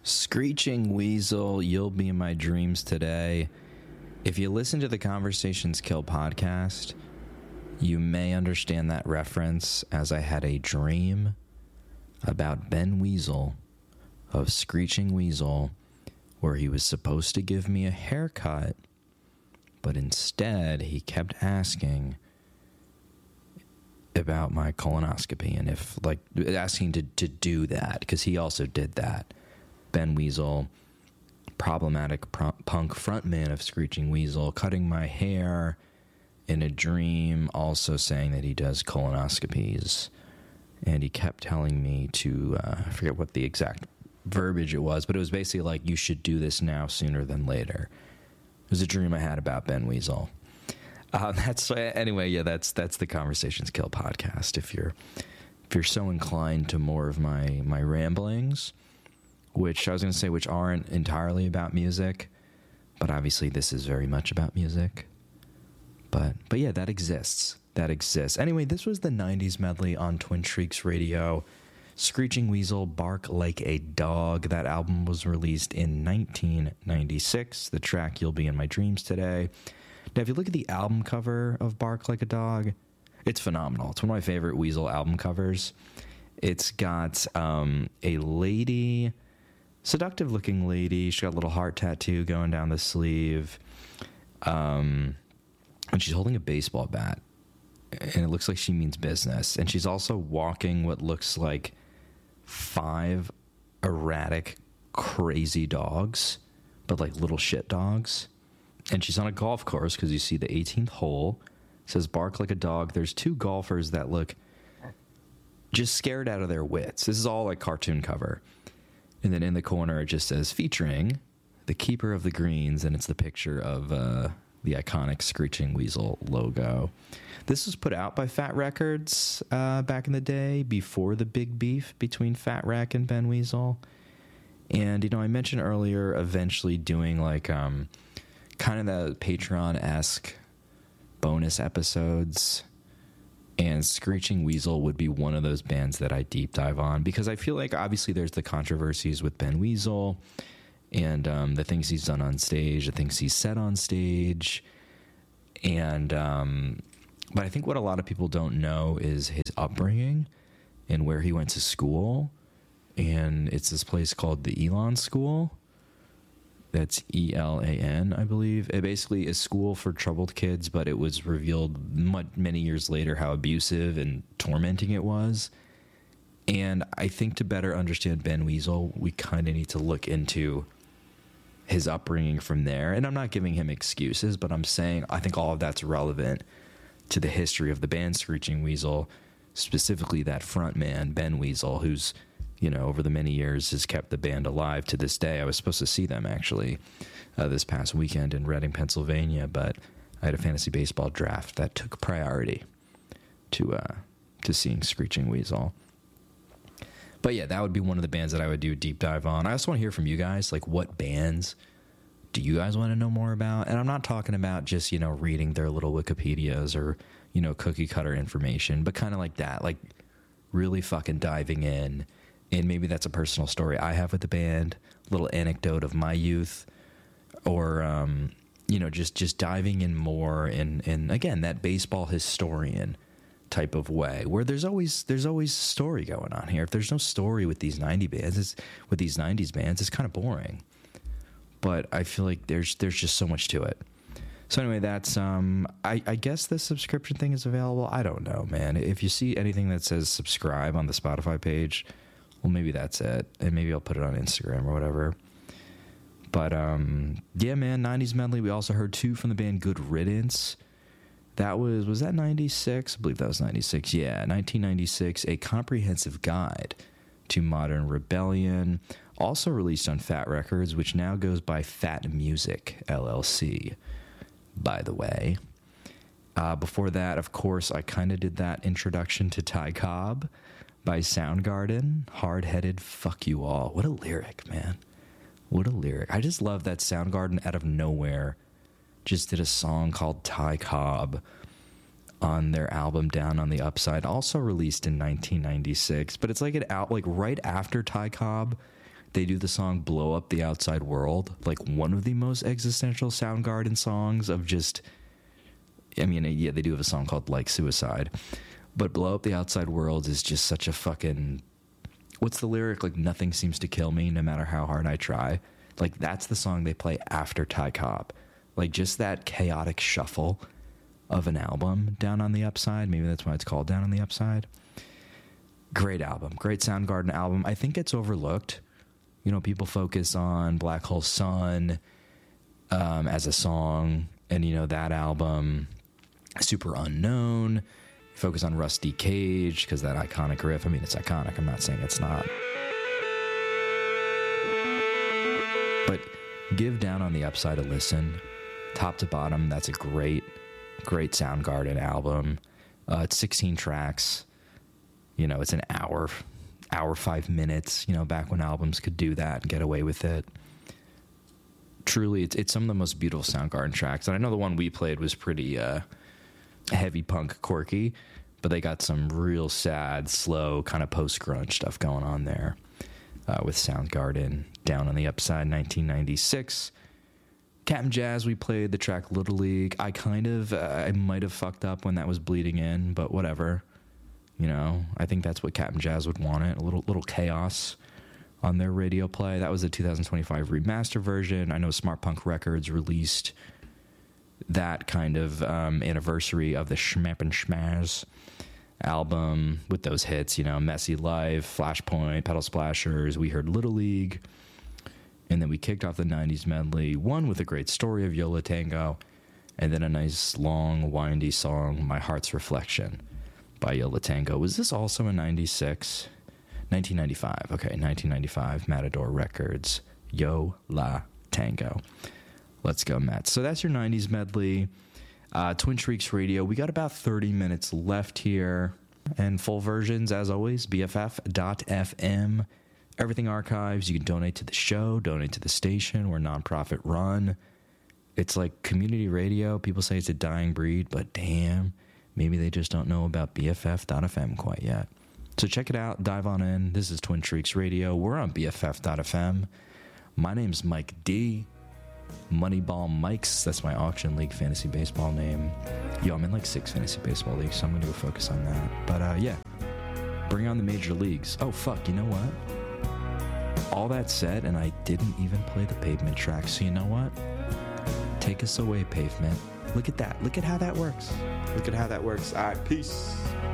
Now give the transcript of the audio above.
Screeching Weasel, you'll be in my dreams today. If you listen to the Conversations Kill podcast, you may understand that reference as I had a dream about Ben Weasel of Screeching Weasel, where he was supposed to give me a haircut, but instead he kept asking about my colonoscopy and if, like, asking to do that, because he also did that. Ben Weasel, problematic punk frontman of Screeching Weasel, cutting my hair in a dream, also saying that he does colonoscopies. And he kept telling me to, I forget what the exact verbiage it was, but it was basically like, you should do this now sooner than later. It was a dream I had about Ben Weasel. That's the Conversations Kill podcast. If you're so inclined to more of my ramblings, which I was going to say, which aren't entirely about music, but obviously this is very much about music. But yeah, that exists. That exists. Anyway, this was the 90s medley on Twin Shrieks Radio. Screeching Weasel, Bark Like a Dog. That album was released in 1996. The track You'll Be in My Dreams Today. Now, if you look at the album cover of Bark Like a Dog, it's phenomenal. It's one of my favorite Weasel album covers. It's got a lady, seductive-looking lady. She's got a little heart tattoo going down the sleeve. And she's holding a baseball bat. And it looks like she means business. And she's also walking what looks like 5 erratic, crazy dogs, but like little shit dogs. And she's on a golf course because you see the 18th hole. It says Bark Like a Dog. There's 2 golfers that look just scared out of their wits. This is all like cartoon cover. And then in the corner, it just says featuring the keeper of the greens. And it's the picture of the iconic Screeching Weasel logo. This was put out by Fat Records back in the day, before the big beef between Fat Wreck and Ben Weasel. And, you know, I mentioned earlier eventually doing like kind of the Patreon-esque bonus episodes. And Screeching Weasel would be one of those bands that I deep dive on, because I feel like obviously there's the controversies with Ben Weasel and the things he's done on stage, the things he's said on stage. And but I think what a lot of people don't know is his upbringing and where he went to school. And it's this place called the Elan School. That's ELAN, I believe. It basically is school for troubled kids, but it was revealed many years later how abusive and tormenting it was. And I think to better understand Ben Weasel, we kind of need to look into his upbringing from there. And I'm not giving him excuses, but I'm saying I think all of that's relevant to the history of the band Screeching Weasel, specifically that front man, Ben Weasel, who's, you know, over the many years has kept the band alive to this day. I was supposed to see them actually this past weekend in Reading, Pennsylvania, but I had a fantasy baseball draft that took priority to seeing Screeching Weasel. But yeah, that would be one of the bands that I would do a deep dive on. I also want to hear from you guys, like, what bands do you guys want to know more about? And I'm not talking about just, you know, reading their little Wikipedias or, you know, cookie cutter information, but kind of like that, like really fucking diving in. And maybe that's a personal story I have with the band, a little anecdote of my youth, or, you know, just diving in more in, again, that baseball historian type of way, where there's always story going on here. If there's no story with these 90s bands, it's kind of boring. But I feel like there's just so much to it. So anyway, that's I guess the subscription thing is available. I don't know, man. If you see anything that says subscribe on the Spotify page, well, maybe that's it, and maybe I'll put it on Instagram or whatever. But yeah, man, 90s medley. We also heard 2 from the band Good Riddance. That was that 96? I believe that was 96. Yeah, 1996, A Comprehensive Guide to Modern Rebellion, also released on Fat Records, which now goes by Fat Music LLC, by the way. Before that, of course, I kind of did that introduction to Ty Cobb by Soundgarden, Hard-Headed Fuck You All. What a lyric, man. What a lyric. I just love that Soundgarden out of nowhere just did a song called Ty Cobb on their album Down on the Upside, also released in 1996. But it's like right after Ty Cobb, they do the song Blow Up the Outside World, like one of the most existential Soundgarden songs of just, I mean, yeah, they do have a song called Like Suicide, but Blow Up the Outside World is just such a fucking, what's the lyric? Like, nothing seems to kill me no matter how hard I try. Like, that's the song they play after Ty Cobb. Like, just that chaotic shuffle of an album, Down on the Upside. Maybe that's why it's called Down on the Upside. Great album. Great Soundgarden album. I think it's overlooked. You know, people focus on Black Hole Sun as a song, and, you know, that album, Super Unknown. Focus on Rusty Cage because that iconic riff. I mean, it's iconic. I'm not saying it's not. But give Down on the Upside a listen. Top to bottom, that's a great Soundgarden album. It's 16 tracks. You know, it's an hour 5 minutes, you know, back when albums could do that and get away with it. Truly, it's some of the most beautiful Soundgarden tracks. And I know the one we played was pretty heavy punk quirky, but they got some real sad, slow, kind of post-grunge stuff going on there with Soundgarden. Down on the Upside, 1996. Cap'n Jazz, we played the track Little League. I might have fucked up when that was bleeding in, but whatever. You know, I think that's what Cap'n Jazz would want it. A little chaos on their radio play. That was the 2025 remaster version. I know Smart Punk Records released that kind of anniversary of the Schmappin' Schmazz album with those hits, you know, Messy Life, Flashpoint, Pedal Splashers. We heard Little League. And then we kicked off the 90s medley, one with a great story of Yo La Tengo, and then a nice, long, windy song, My Heart's Reflection, by Yo La Tengo. Was this also in 96? 1995. Okay, 1995, Matador Records, Yo La Tengo. Let's go, Mets. So that's your 90s medley. Twin Shrieks Radio. We got about 30 minutes left here. And full versions, as always, BFF.FM. Everything archives. You can donate to the show, donate to the station. We're nonprofit run. It's like community radio. People say it's a dying breed, but damn, maybe they just don't know about BFF.FM quite yet. So check it out. Dive on in. This is Twin Shrieks Radio. We're on BFF.FM. My name's Mike D. Moneyball Mikes. That's my auction league fantasy baseball name. Yo, I'm in like 6 fantasy baseball leagues, so I'm going to go focus on that. But yeah, bring on the major leagues. Oh, fuck, you know what? All that said, and I didn't even play the Pavement track, so you know what? Take us away, Pavement. Look at that. Look at how that works. Look at how that works. All right, peace.